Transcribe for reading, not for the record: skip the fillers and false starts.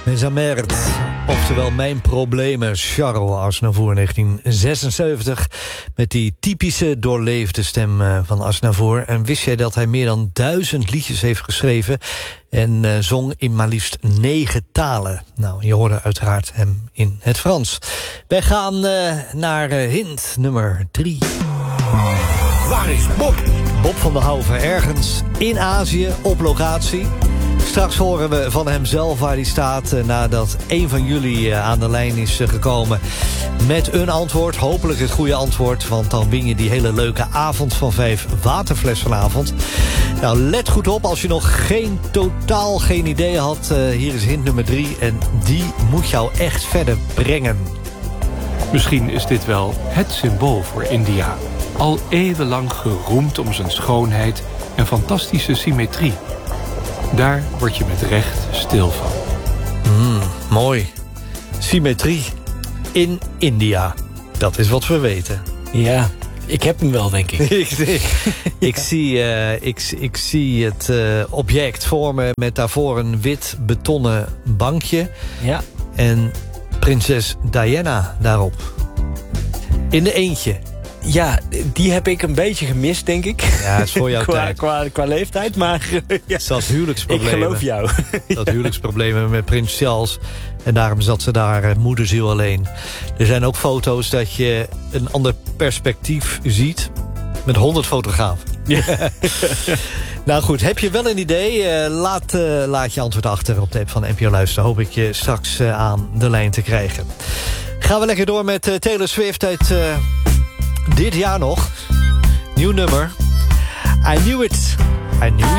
Mes Amers, oftewel Mijn Problemen, Charles Aznavour 1976... met die typische doorleefde stem van Aznavour. En wist jij dat hij meer dan 1000 liedjes heeft geschreven... en zong in maar liefst 9 talen. Nou, je hoorde uiteraard hem in het Frans. Wij gaan naar hint nummer 3. Waar is Bob? Bob van der Houven, ergens in Azië, op locatie. Straks horen we van hem zelf waar hij staat... nadat een van jullie aan de lijn is gekomen met een antwoord. Hopelijk het goede antwoord, want dan win je die hele leuke avond van 5 waterfles vanavond. Nou, let goed op, als je nog totaal geen idee had... hier is hint nummer 3 en die moet jou echt verder brengen. Misschien is dit wel het symbool voor India. Al eeuwenlang geroemd om zijn schoonheid en fantastische symmetrie. Daar word je met recht stil van. Mooi. Symmetrie in India. Dat is wat we weten. Ja, ik heb hem wel, denk ik. Ik zie het object voor me met daarvoor een wit betonnen bankje. Ja. En prinses Diana daarop. In de eentje. Ja, die heb ik een beetje gemist, denk ik. Ja, is voor jouw tijd. Qua leeftijd, maar... ja. Zat huwelijksproblemen. Ik geloof jou. Dat huwelijksproblemen met prins Charles. En daarom zat ze daar moederziel alleen. Er zijn ook foto's dat je een ander perspectief ziet. Met 100 fotografen. Ja. Nou goed, heb je wel een idee? Laat je antwoord achter op de app van NPO Luister. Hoop ik je straks aan de lijn te krijgen. Gaan we lekker door met Taylor Swift uit... dit jaar nog. Nieuw nummer. I knew it.